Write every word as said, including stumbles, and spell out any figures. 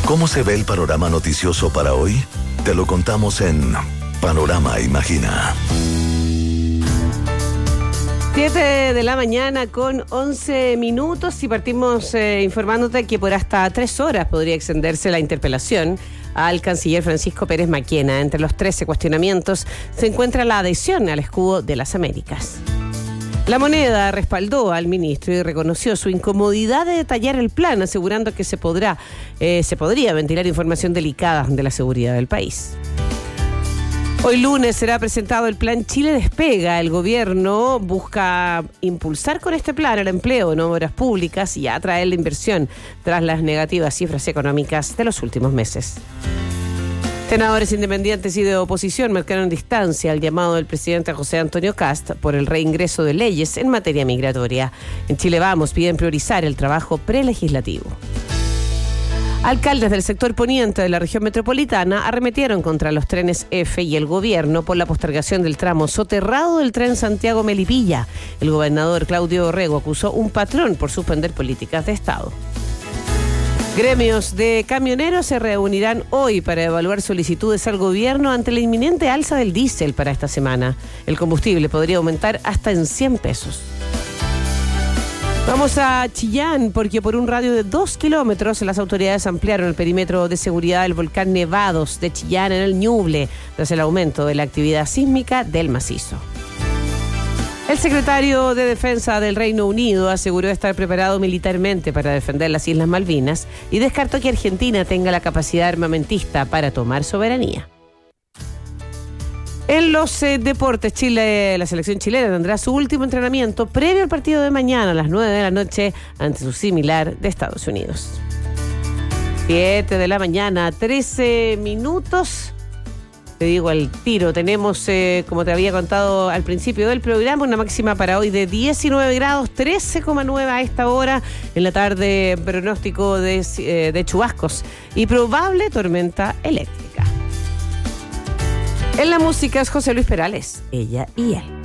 ¿Cómo se ve el panorama noticioso para hoy? Te lo contamos en Panorama Imagina. siete de la mañana con once minutos y partimos eh, informándote que por hasta tres horas podría extenderse la interpelación al canciller Francisco Pérez Maquena. Entre los trece cuestionamientos se encuentra la adhesión al escudo de las Américas. La Moneda respaldó al ministro y reconoció su incomodidad de detallar el plan, asegurando que se podrá, eh, se podría ventilar información delicada de la seguridad del país. Hoy lunes será presentado el plan Chile Despega. El gobierno busca impulsar con este plan el empleo en obras públicas y atraer la inversión tras las negativas cifras económicas de los últimos meses. Senadores independientes y de oposición marcaron distancia al llamado del presidente José Antonio Kast por el reingreso de leyes en materia migratoria. En Chile Vamos piden priorizar el trabajo prelegislativo. Alcaldes del sector poniente de la región metropolitana arremetieron contra los trenes F y el gobierno por la postergación del tramo soterrado del tren Santiago-Melipilla. El gobernador Claudio Orrego acusó un patrón por suspender políticas de Estado. Gremios de camioneros se reunirán hoy para evaluar solicitudes al gobierno ante la inminente alza del diésel para esta semana. El combustible podría aumentar hasta en cien pesos. Vamos a Chillán, porque por un radio de dos kilómetros las autoridades ampliaron el perímetro de seguridad del volcán Nevados de Chillán en el Ñuble, tras el aumento de la actividad sísmica del macizo. El secretario de Defensa del Reino Unido aseguró estar preparado militarmente para defender las Islas Malvinas y descartó que Argentina tenga la capacidad armamentista para tomar soberanía. En los eh, deportes, Chile, la selección chilena tendrá su último entrenamiento previo al partido de mañana a las nueve de la noche ante su similar de Estados Unidos. siete de la mañana, trece minutos. Te digo al tiro, tenemos, eh, como te había contado al principio del programa, una máxima para hoy de diecinueve grados, trece coma nueve a esta hora. En la tarde, pronóstico de, eh, de chubascos y probable tormenta eléctrica. En la música es José Luis Perales, Ella y Él.